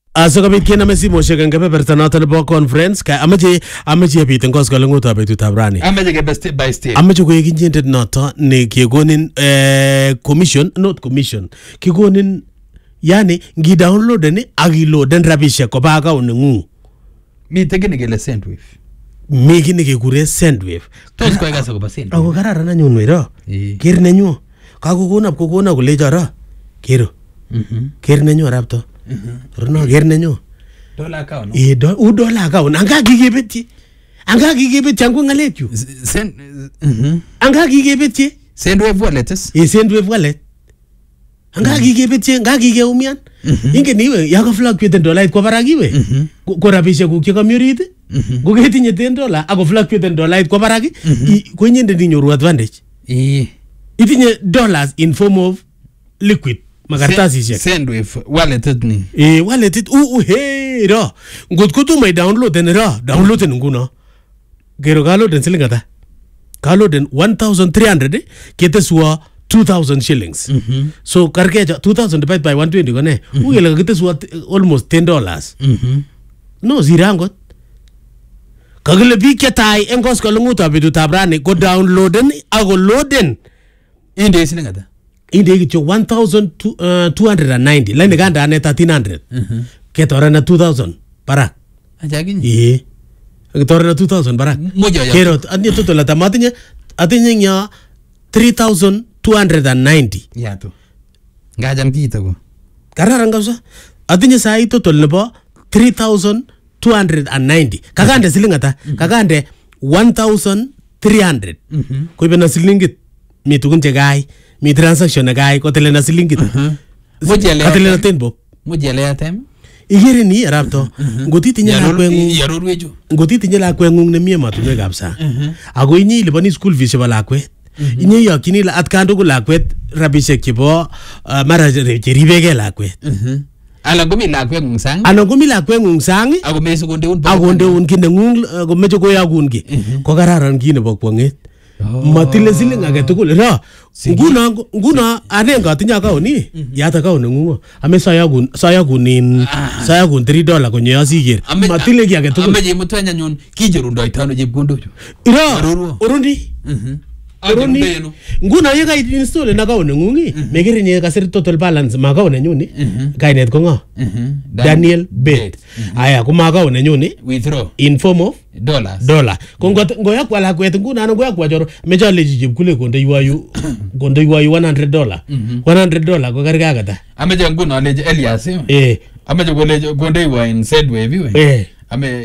Asakabit kename simoshek eng kebeberta noto nebo conference ka amache bit eng koskoleng'utab betutab rani. Amache kebe step by step. Amache koek inyendet noto ne kekonin commission, not commission. Kikonin yani ngidownloaden ak iloaden rabishek koba account neng'ung. Mite kini kele Sendwave. Mi kini kekure Sendwave. Tos koe kasa koba Sendwave. Ako kararan anyun wero. Ker nenyu. Kakokona kolecho ra. Kero. Ker nenyu arapto. Rono ker nenyu. Dollar account. Dollar account. Anga kikebetye. Angu ngalekyu. Anga kikebetye. Sendwave wallet is. Sendwave wallet. Anga kikebetye, nga kikeumian. Ingen iwe yako fluctuate dollar kwa barak iwe. Ko rabishek kuk chekami orit. Ko ketinye $10 ako fluctuate dollar kwa barak ko inyendet inyoru advantage. Itinye dollars in form of liquid. Makartasishek. Sendwave wallet it ni. Wallet it hey ra. Ngot ko tu mai downloaden ra. Downloaden nguno. Gero downloaden siling ata. Downloaden 1300 keteswa 2000 shillings. So karkeja 2000 divided by 120 kone. Ugele keteswa almost $10. No zirangot. Kagile biik chetai eng koskoleng'utab betutab rani ko downloaden ako loaden. Inde siling ata. Inde kityo 1290. Laini ganda ane 1300. Ketore na 2000 barak. Ajagin. Ketore na 2000 barak. Moja ya. Kero anye total ata atinye nya 3290. Ya tu. Ngajam kita ko. Kararan kabisa. Atinye sai total nebo 3290. Kakande siling ata? Kakande 1300. Koibe na silingit. Mi tukun che gai. Mi transaction na gai ko tele na silingit. Mojele. Atele na tenbo. Mojele atem. Igere ni arapto. Ngotitinye lakweng'ung. Yarorweju. Ngotitinye lakweng'ung nemie matunwekab sang. Ako inye iliponi school fees chebo lakwet. Inye yokyini atkan tugul lakwet rabishek chebo mara cheribegei lakwet. Alan komi lakweng'ung sang. Anan komi lakweng'ung sang. Ako mesu kondeun. Akondeun ki neng'ung komeche koyakun ki. Ko kararan ki nebo kwong'et. Matile siling age tugul. Ra. Nguno ane ngatinye account ni. Yat account neng'ung. Ame sayakun $3 konyo yasiker. Matile ki age tugul. Ameje mutwanya nyun kijerundoi ano chepkondochu. Ira. Urundi. Nguno ye kait install na account neng'ung megere nye kasir total balance ma account nenyun kainet ko ngo. Daniel Bet. Aya kuma account nenyun withdraw in form of dollar. Ko ngoyakwa lakwet nguno ano ngoyakwa choro mecha leji chepkule konde yuayu $100. $100 ko karga kata. Ameje nguno leji Elias. Ameje konde yuayu in Sendwave iwe. Ame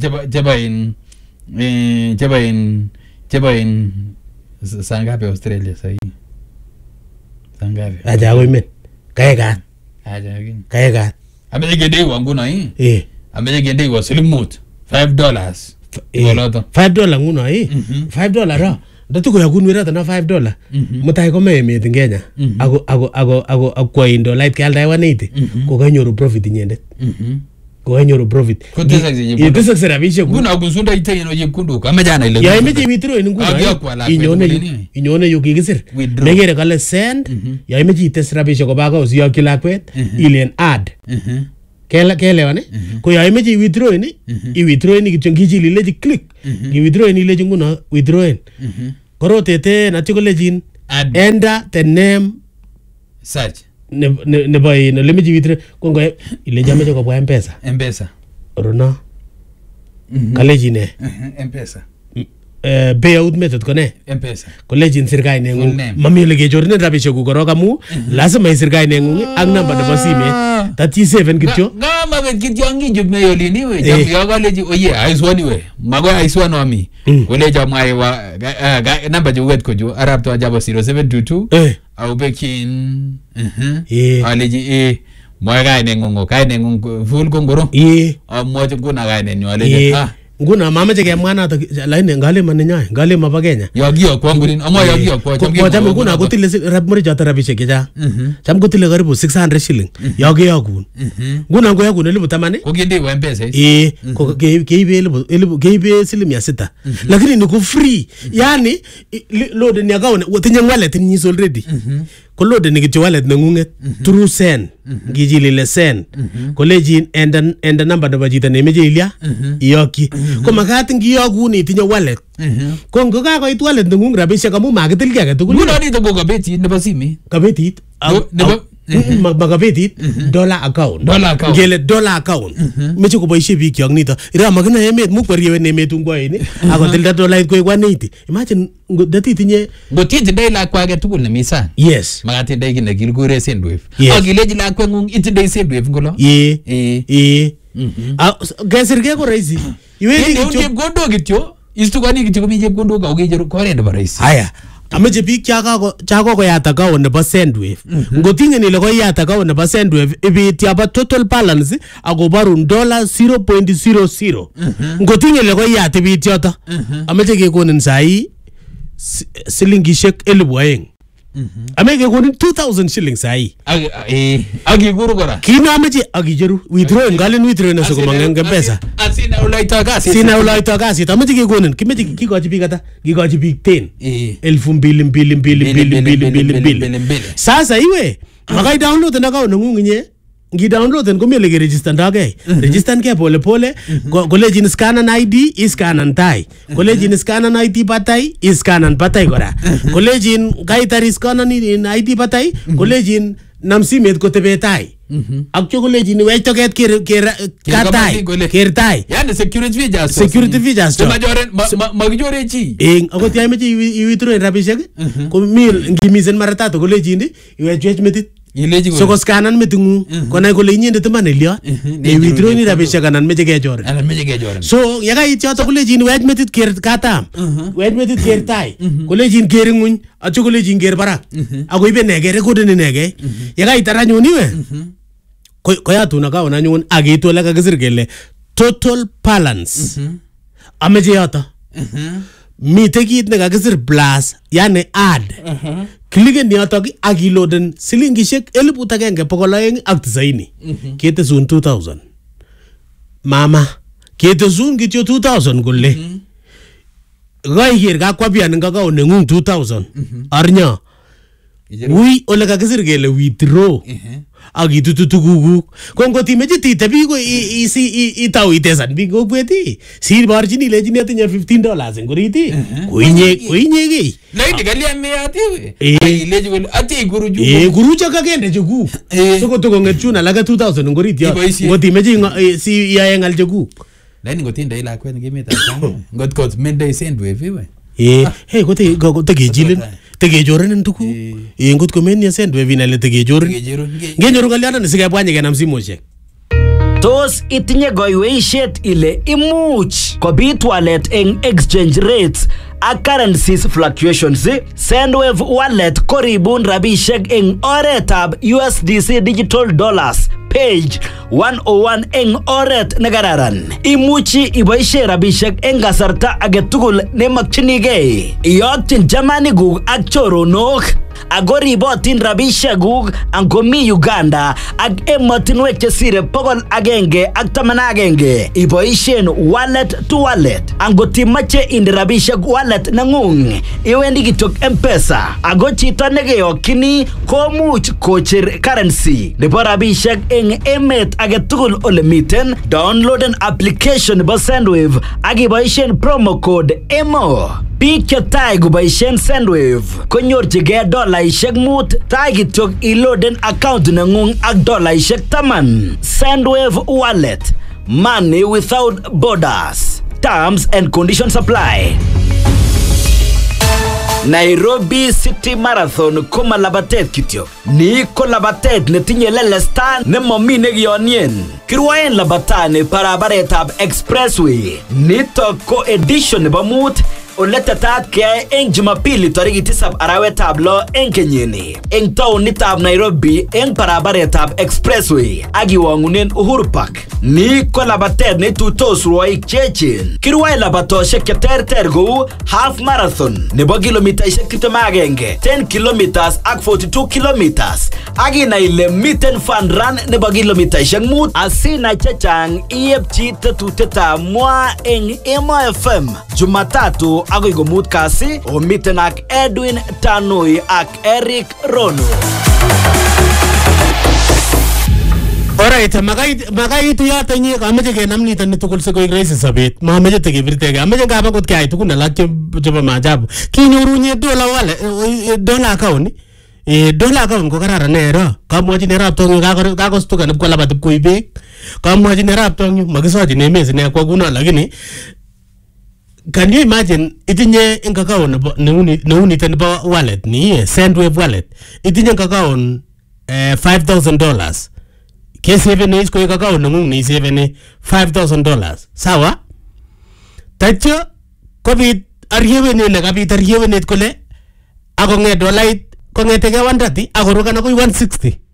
jeba in sangapi Australia sahi. Sangapi. Aja ko imen. Kaekat. Ajagin. Kaekat. Ameje gende wanguno Ameje gende wa silimut $5. $5 nguno $5 ra. Ndatu ko yakun wira na $5. Mutai ko me emet in Kenya. Ako kwa indo light kalda 180. Ko kanyoru profit inyendet. Ko kanyoru profit. Tesakse rabishek. Nguno kusunda ite no chepkondok. Amejana ile. Ya imeche withdraw nguno. Inyone yu kikisir. Megere kale send. Ya imeche ites rabishek koba account siyokyi lakwet. Ilen add. Kelewan ko ya imeche withdraw i-withdraw kityo ngichil ilechi click. I-withdraw ilechi nguno withdraw. Korotete natyo kolejin enter the name search. Nebo lemechi withdraw ko ngoe ilechi ameche kobwa M-Pesa. Rono. Kaleji ne? M-Pesa. Payout method ko ne? M-Pesa. Kolejin sir kaineng'ung. Mami ole kechorenen rabishek kuk korok amu lazima isir kaineng'ung ak namba nebo simet. Tati seven kityo. Ngama bet kityo ngijuk me yolini we. Jam yo kaleji oye aiswani we. Mago aiswano ami. Koleja mai wa namba juwet ko ju arab to ajabo 0722. Au bekin aleji moy kaineng'ung full kongoro. Mojo kuna kainenyu aleji nguna mamache kemwana to laini ngalima nenyai ngalima pa Kenya yogio kwangurin amo yogio kwa cham nguna kotile rabmuri jota rabishek kecha cham kotile karibu 600 shilling yogiyokun nguna ngoyokun 10,000 ko kende wa M-Pesa ko keibe silimia 6 lakini ni ku free yani load ni account wotinye wallet ni already ko loadeni kityo wallet nengunget through send ngichilile send kolejin enda number nebo chito nemeche ilya iyokyi ko makat ngiyokun itinye wallet ko ngokakoit wallet nengung rabishek amu makitil ki age tugul nguno nito ko kabetit nebo simet kabetit nebo magabetit dollar account ngele dollar account meche koboisie biik kyok nito ira makina emet mukweriewe emet ungwaini akotilda dollar koik 180 imagine ngotititinye ngotitindoi lakwa age tugul nemi sang yes makat indai kit nekikure sendwave Yes. akilechi lakwengung itindoi sendwave ngolo kesirgei ko rahisi iwendi kityo chepkondok kityo istukani kityo komi chepkondok ako kecheru ko oret nebo rahisi haya ameche biik chakokoyat account nebo Sendwave ngotingeni ile koyat account nebo Sendwave ibit yaba total balance akobarun $0.00 ngotinge ile koyat ibit yoto ameche kekonin sahi silingishek 2,000 ame kekonin 2,000 shillings sahi akikuru kora kina ameche akicheru withdraw ngalen withdraw na sokomangenge pesa asina ulaita kasi sina ulaita kasi ameche kekonin kimeche kikochi biik ata kikochi biik 10 2,222 sasa iwe makai download na account nengung nye ngi download ko mele ke register ndage register ke pole pole college scan an ID scan an tai college scan an ID patai scan an patai kora college kaitari scan an ID patai college nam simet ko tebe tai ak college ni wecho ket katai kertai yani security features magijore chi akot yameche iwithdraw rabishek ko mil ngimisen mara tatu college ndi iwechwech metit so ko scanan metingu konai kole inyendet iman Eliot withdraw ni rabishek anan meche kechoren so yakait yoto kolejin wech metit ker katam wech metit ker tai kolejin ker nguny achu kolejin ker barak ako ibe nege recording nege yakait aranyun iwe koyatun account anyun akitu ole kakisir kele total balance ameche yoto mite kit nekakisir plus yani add kliken yotok akiloaden silingishek 1,290 ketesun 2,000 mama ketesun kityo 2,000 kole kaiker kakwabian ngakao nengung 2,000 arnya wi ole kakisir kele withdraw akitutu tuguk ko ngotimeche titebi ko itau itesan biik kokweti si barchini lechini atinye $15 ngoriti koinye laiti kalia meati ileji kole ati guruju guruja kakende chekuk so kotokonget chun alake 2,000 ngoriti ngotimeche si yae ngal chekuk laini ngotindoi lakwet ngemetab sang ngotkot mendoi Sendwave iwe hey kotekechilin tekechorenin tuku ngot komenya Sendwave inale tekechorin ngenyoru kalyanan sikebwanye kenam simoshek tos itinye goiweishet ile imuch kobit walet eng exchange rates ak currencies fluctuations Sendwave wallet koribun rabishek eng oretab USDC digital dollars page 101 eng oret nekararan imuchi iboishe rabishek eng kasarta agetugul nemakchinigei iyokyin chamanikuk ak choronok ako ribotin rabishekuk angomi Uganda ak emotinwek chesire 111 iboishen wallet to wallet angotimache inde rabishek wallet nengung iwendi kityok M-Pesa ako chito nekeyokchini komuch kocher currency nebo rabishek eng emet agetugul ole miten downloaden application nebo Sendwave ak iboishen promo code EMO biik chetai koboishen Sendwave konyorchigei $5 tai kityok iloaden account nengung ak $10 Sendwave wallet money without borders terms and conditions apply. Nairobi City Marathon ko malabatet kityo. Ni ko labatet netinye lelestan nemomi nekiyonien. Kirwaen labatani barabaretab Expressway. Nitok ko edition nebo 5 oletetat keyai eng Jumapili tariki 7 arawetab 6 eng kenyini eng taonitab Nairobi eng barabaretab Expressway ak iwangunen Uhuru Park. Ni ko labatet neituitos rwoik cheechen. Kirwae labatoshek cheterter kou half marathon nebo kilomitaishek 21, 10 kilometers ak 42 kilometers. Ak inai ile miten fun run nebo kilomitaishek 5 asina chechang iepchi tetutietab mwa eng Emo FM Jumatatu somok agoi komut kasi omiten ak Edwin Tanui ak Eric Rono. Alright, makai tu yoto nye kameche kenam nito ni tugul sikoik rahisi sobet. Mameche tekebirtege. Ameche ngaba kot kayai tugun alak chebo maajabu. Kinyoru nye dola account. Dola account ko kararan nero. Kamwochi nerab tonyu kakostukan ipko labat ipkoi beek. Kamwochi nerab tonyu makisochi nemes ne kwa kuno lakini can you imagine itinye ing account neunito nebo wallet ni Sendwave wallet. Itinye account $5,000. Kesevene is koik account nengung ni sevene $5,000. Sawa? Tatyo kobit aryewenet nekabit aryewenet kole ako nge dolait kongeteke 130 ako rukan akoi 160.